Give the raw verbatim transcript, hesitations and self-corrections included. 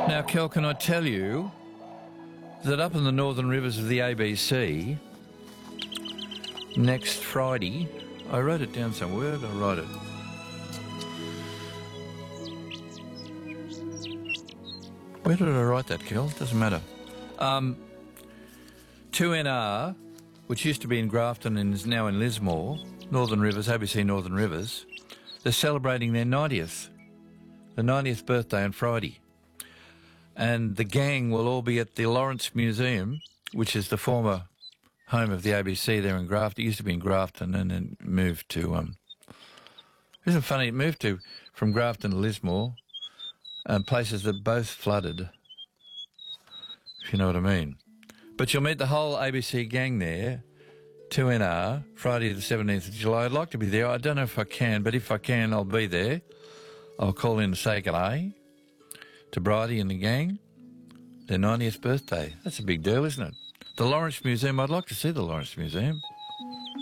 Now, Kel, can I tell you that up in the northern rivers of the A B C, next Friday, I wrote it down somewhere. Where did I write it? Where did I write that, Kel? Doesn't matter. Um, two N R, which used to be in Grafton and is now in Lismore, Northern Rivers, A B C Northern Rivers, they're celebrating their ninetieth, the ninetieth birthday on Friday. And the gang will all be at the Lawrence Museum, which is the former home of the A B C there in Grafton. It used to be in Grafton and then moved to... Um, isn't it funny? It moved to from Grafton to Lismore, and places that both flooded, if you know what I mean. But you'll meet the whole A B C gang there, two N R, Friday the seventeenth of July. I'd like to be there. I don't know if I can, but if I can, I'll be there. I'll call in to say good day to Bridie and the gang. Their ninetieth birthday. That's a big deal, isn't it? The Lawrence Museum, I'd like to see the Lawrence Museum.